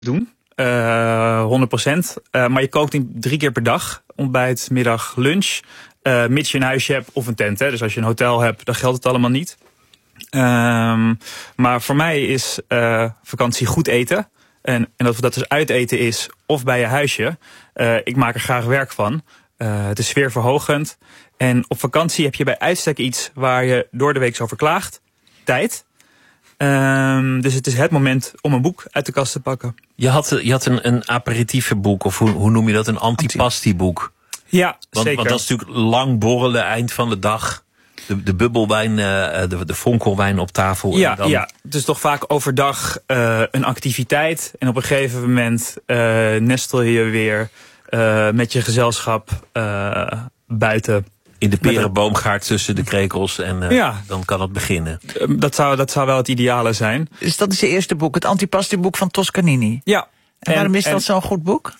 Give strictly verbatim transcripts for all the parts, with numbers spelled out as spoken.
doen. Uh, honderd procent. Uh, maar je kookt in drie keer per dag. Ontbijt, middag, lunch. Uh, mits je een huisje hebt of een tent. Hè. Dus als je een hotel hebt, dan geldt het allemaal niet. Um, maar voor mij is uh, vakantie goed eten. En, en of dat dus uiteten is of bij je huisje. Uh, ik maak er graag werk van. Uh, het is sfeerverhogend. En op vakantie heb je bij uitstek iets waar je door de week over klaagt. Tijd. Um, dus het is het moment om een boek uit de kast te pakken. Je had, je had een, een aperitiefboek, of hoe, hoe noem je dat? Een antipasti-boek. Ja, want, zeker. Want dat is natuurlijk lang borrelen, eind van de dag. De, de bubbelwijn, uh, de, de fonkelwijn op tafel. Ja, en dan... ja, het is toch vaak overdag uh, een activiteit. En op een gegeven moment uh, nestel je weer uh, met je gezelschap uh, buiten. In de perenboomgaard tussen de krekels en uh, ja. Dan kan het beginnen. Dat zou, dat zou wel het ideale zijn. Dus dat is je eerste boek, het Antipasti-boek van Toscanini. Ja. En waarom is en, dat zo'n goed boek?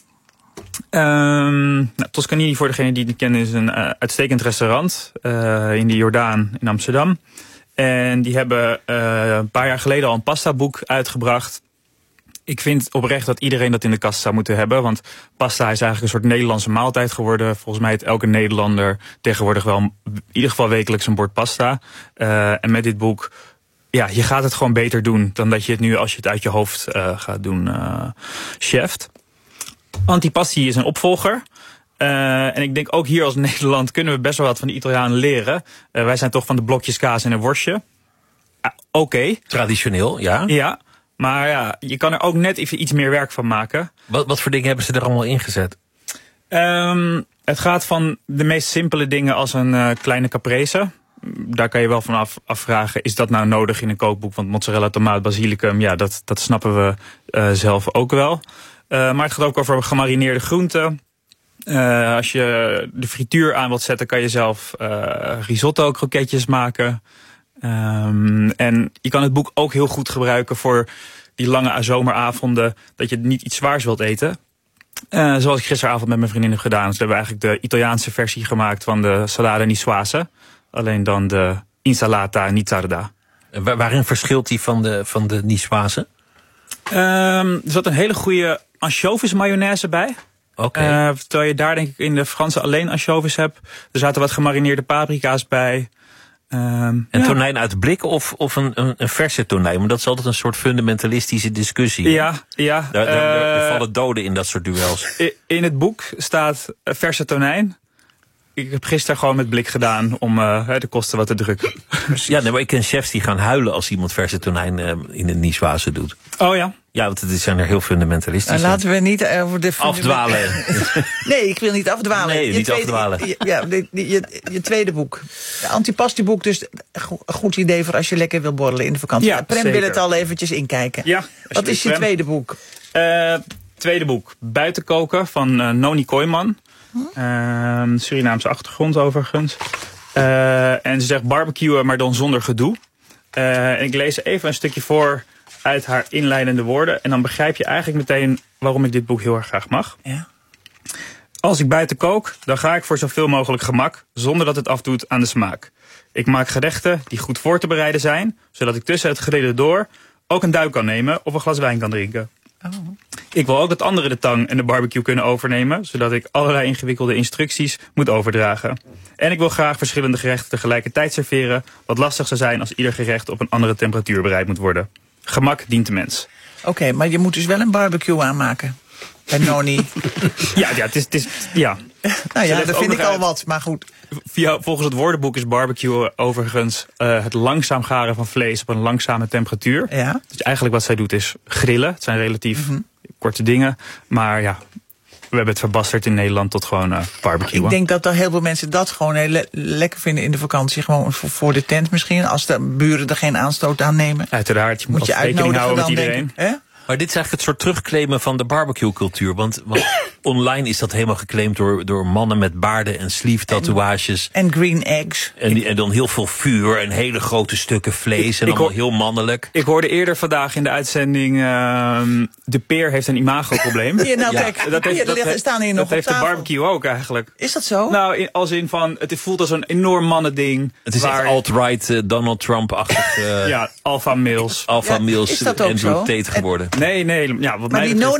Um, nou, Toscanini, voor degene die het niet kennen, is een uh, uitstekend restaurant uh, in de Jordaan in Amsterdam. En die hebben uh, een paar jaar geleden al een pastaboek uitgebracht. Ik vind oprecht dat iedereen dat in de kast zou moeten hebben. Want pasta is eigenlijk een soort Nederlandse maaltijd geworden. Volgens mij heeft elke Nederlander tegenwoordig wel in ieder geval wekelijks een bord pasta. Uh, en met dit boek, ja, je gaat het gewoon beter doen dan dat je het nu als je het uit je hoofd uh, gaat doen, uh, cheft. Antipasti is een opvolger. Uh, en ik denk ook hier als Nederland kunnen we best wel wat van de Italianen leren. Uh, wij zijn toch van de blokjes kaas en een worstje. Uh, Oké. Okay. Traditioneel, ja. Ja. Maar ja, je kan er ook net even iets meer werk van maken. Wat, wat voor dingen hebben ze er allemaal ingezet? Um, het gaat van de meest simpele dingen als een uh, kleine caprese. Daar kan je wel van af, afvragen, is dat nou nodig in een kookboek? Want mozzarella, tomaat, basilicum, ja, dat, dat snappen we uh, zelf ook wel. Uh, maar het gaat ook over gemarineerde groenten. Uh, als je de frituur aan wilt zetten, kan je zelf uh, risotto kroketjes maken. Um, en je kan het boek ook heel goed gebruiken voor die lange zomeravonden, dat je niet iets zwaars wilt eten. Uh, zoals ik gisteravond met mijn vriendin heb gedaan. Dus we hebben eigenlijk de Italiaanse versie gemaakt van de salade niçoise. Alleen dan de insalata nizzarda. Waar, waarin verschilt die van de, van de niçoise? Um, er zat een hele goede ansjovis mayonaise bij. Okay. Uh, terwijl je daar denk ik in de Franse alleen ansjovis hebt. Er zaten wat gemarineerde paprika's bij. Um, en ja. tonijn uit blik of, of een, een, een verse tonijn? Maar dat is altijd een soort fundamentalistische discussie. Ja, ja. Daar, daar, daar, uh, daar vallen doden in dat soort duels. In het boek staat verse tonijn. Ik heb gisteren gewoon met blik gedaan om uh, de kosten wat te drukken. Ja, nee, maar ik ken chefs die gaan huilen als iemand verse tonijn uh, in een niçoise doet. Oh ja? Ja, want het zijn er heel fundamentalistisch. Nou, laten we niet over de afdwalen. Nee, ik wil niet afdwalen. Nee, je niet tweede, afdwalen. Je, ja, je, je, je tweede boek. De Antipasti-boek, dus een goed idee voor als je lekker wil borrelen in de vakantie. Ja, Prem zeker. wil het al eventjes inkijken. Ja. Wat is je Prem. tweede boek? Uh, tweede boek, Buitenkoken van uh, Noni Kooijman. Uh, Surinaamse achtergrond overigens. Uh, en ze zegt barbecuen, maar dan zonder gedoe. Uh, en ik lees even een stukje voor uit haar inleidende woorden. En dan begrijp je eigenlijk meteen waarom ik dit boek heel erg graag mag. Ja. Als ik buiten kook, dan ga ik voor zoveel mogelijk gemak, zonder dat het afdoet aan de smaak. Ik maak gerechten die goed voor te bereiden zijn, zodat ik tussen het gedelen door ook een duik kan nemen of een glas wijn kan drinken. Oh. Ik wil ook dat anderen de tang en de barbecue kunnen overnemen, zodat ik allerlei ingewikkelde instructies moet overdragen. En ik wil graag verschillende gerechten tegelijkertijd serveren, wat lastig zou zijn als ieder gerecht op een andere temperatuur bereid moet worden. Gemak dient de mens. Oké, okay, maar je moet dus wel een barbecue aanmaken. Bij Noni. ja, ja, het is, het is, ja. Nou ja, dat vind ik al wat, maar goed. Via, volgens het woordenboek is barbecue overigens uh, het langzaam garen van vlees op een langzame temperatuur. Ja. Dus eigenlijk wat zij doet is grillen. Het zijn relatief mm-hmm. korte dingen. Maar ja, we hebben het verbasterd in Nederland tot gewoon uh, barbecuen. Ik denk dat er heel veel mensen dat gewoon heel le- lekker vinden in de vakantie. Gewoon voor, voor de tent misschien. Als de buren er geen aanstoot aan nemen. Uiteraard, je moet, moet je rekening houden met iedereen. Denken, hè? Maar dit is eigenlijk het soort terugclaimen van de barbecue-cultuur. Want, want online is dat helemaal geclaimd door, door mannen met baarden en sleeve-tatoeages. En, en green eggs. En, die, en dan heel veel vuur en hele grote stukken vlees. En ik, allemaal ik heel mannelijk. Ik hoorde eerder vandaag in de uitzending, Uh, de peer heeft een imagoprobleem. Hier, nou kijk, ja, dat heeft, hier, dat liggen, staan hier dat nog heeft op de tafel. barbecue ook eigenlijk. Is dat zo? Nou, in, als in van, het voelt als een enorm mannending. Het is waar, echt alt-right uh, Donald Trump-achtig. Uh, ja, alpha males. Alpha ja, males is dat ook Andrew zo? Tate geworden. Nee, nee. Ja, wat Maar mij die betreft-